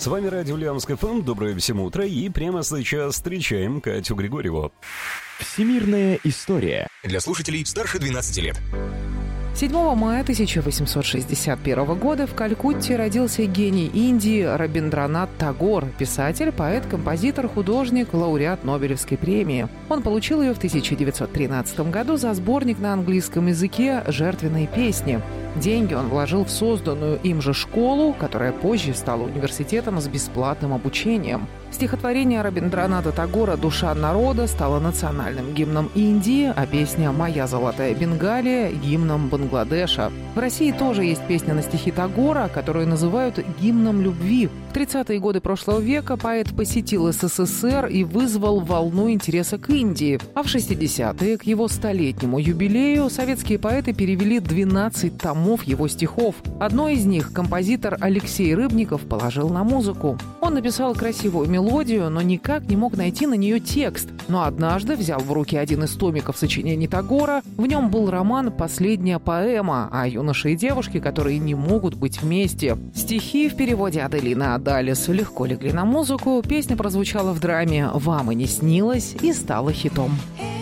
С вами радио Ульяновск ФМ. Доброе всем утро. И прямо сейчас встречаем Катю Григорьеву. Всемирная история. Для слушателей старше 12 лет. 7 мая 1861 года в Калькутте родился гений Индии Рабиндранат Тагор, писатель, поэт, композитор, художник, лауреат Нобелевской премии. Он получил ее в 1913 году за сборник на английском языке «Жертвенные песни». Деньги он вложил в созданную им же школу, которая позже стала университетом с бесплатным обучением. Стихотворение Рабиндраната Тагора «Душа народа» стало национальным гимном Индии, а песня «Моя золотая Бенгалия» — гимном Бангладеша. В России тоже есть песня на стихи Тагора, которую называют гимном любви. В 30-е годы прошлого века поэт посетил СССР и вызвал волну интереса к Индии. А в 60-е, к его столетнему юбилею, советские поэты перевели 12 томов его стихов. Одно из них композитор Алексей Рыбников положил на музыку. Он написал красивую мелодию, но никак не мог найти на нее текст. Но однажды взял в руки один из томиков сочинений Тагора. В нем был роман «Последняя поэма» о юноше и девушке, которые не могут быть вместе. Стихи в переводе Аделины Адалис легко легли на музыку. Песня прозвучала в драме «Вам и не снилось» и стала хитом.